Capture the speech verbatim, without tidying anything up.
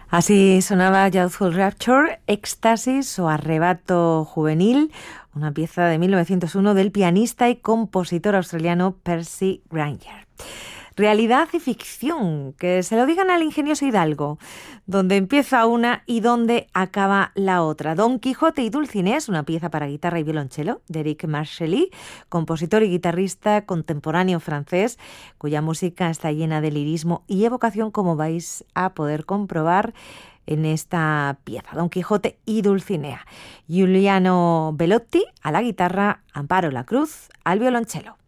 Así sonaba Youthful Rapture, Éxtasis o Arrebato Juvenil, una pieza de mil novecientos uno del pianista y compositor australiano Percy Grainger. Realidad y ficción, que se lo digan al ingenioso Hidalgo, donde empieza una y donde acaba la otra. Don Quijote y Dulcinea es una pieza para guitarra y violonchelo de Eric Marchely, compositor y guitarrista contemporáneo francés, cuya música está llena de lirismo y evocación, como vais a poder comprobar en esta pieza. Don Quijote y Dulcinea. Giuliano Bellotti a la guitarra, Amparo La Cruz al violonchelo.